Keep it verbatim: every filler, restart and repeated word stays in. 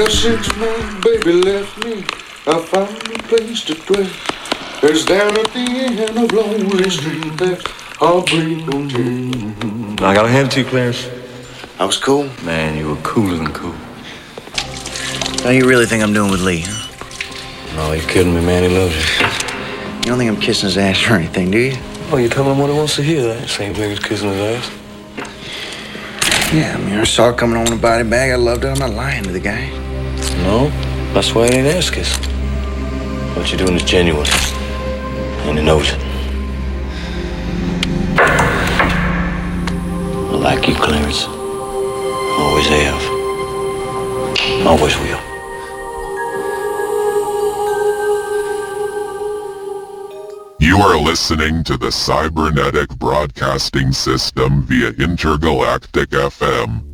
Well, since my baby left me, I found a place to dwell. There's down at the end of Lonely Street, there's Heartbreak Hotel. I gotta hand it to you, Clarence. I was cool. Man, you were cooler than cool. How you really think I'm doing with Lee, huh? No, you're kidding me, man. He loves you. You don't think I'm kissing his ass or anything, do you? Oh, you tell him what he wants to hear. That Saint Niggas kissing his ass. Yeah, I mean, I saw it coming on a body bag. I loved it. I'm not lying to the guy. No, that's why it ain't ass kissing. What you're doing is genuine. And he knows it. I like you, Clarence. Always have. Always will. You are listening to the Cybernetic Broadcasting System via Intergalactic F M.